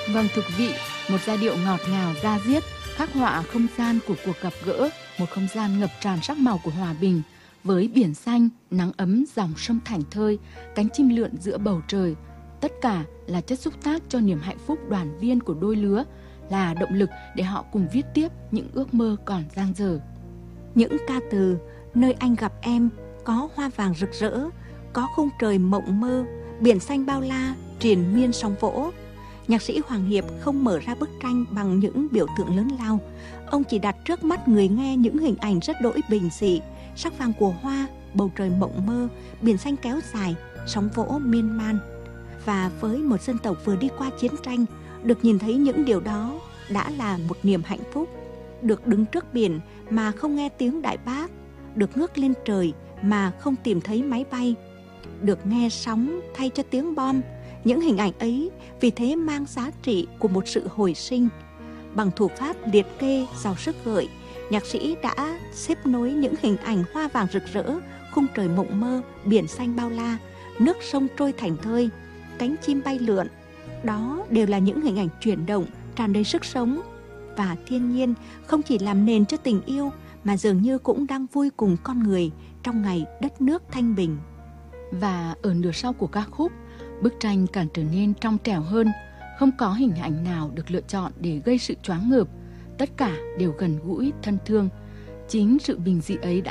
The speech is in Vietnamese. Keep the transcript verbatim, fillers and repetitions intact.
Vâng, thực vị, một giai điệu ngọt ngào da diết, khắc họa không gian của cuộc gặp gỡ, một không gian ngập tràn sắc màu của hòa bình, với biển xanh, nắng ấm, dòng sông thảnh thơi, cánh chim lượn giữa bầu trời. Tất cả là chất xúc tác cho niềm hạnh phúc đoàn viên của đôi lứa, là động lực để họ cùng viết tiếp những ước mơ còn dang dở. Những ca từ Nơi anh gặp em, Có hoa vàng rực rỡ, Có khung trời mộng mơ, Biển xanh bao la, triền miên sóng vỗ. Nhạc sĩ Hoàng Hiệp không mở ra bức tranh bằng những biểu tượng lớn lao. Ông chỉ đặt trước mắt người nghe những hình ảnh rất đỗi bình dị, sắc vàng của hoa, bầu trời mộng mơ, biển xanh kéo dài, sóng vỗ miên man. Và với một dân tộc vừa đi qua chiến tranh, được nhìn thấy những điều đó đã là một niềm hạnh phúc. Được đứng trước biển mà không nghe tiếng đại bác, được ngước lên trời mà không tìm thấy máy bay, được nghe sóng thay cho tiếng bom. Những hình ảnh ấy vì thế mang giá trị của một sự hồi sinh. Bằng thủ pháp liệt kê giàu sức gợi, nhạc sĩ đã xếp nối những hình ảnh hoa vàng rực rỡ, khung trời mộng mơ, biển xanh bao la, nước sông trôi thảnh thơi, cánh chim bay lượn. Đó đều là những hình ảnh chuyển động, tràn đầy sức sống. Và thiên nhiên không chỉ làm nền cho tình yêu, mà dường như cũng đang vui cùng con người trong ngày đất nước thanh bình. Và ở nửa sau của ca khúc, bức tranh càng trở nên trong trẻo hơn. Không có hình ảnh nào được lựa chọn để gây sự choáng ngợp. Tất cả đều gần gũi, thân thương. Chính sự bình dị ấy đã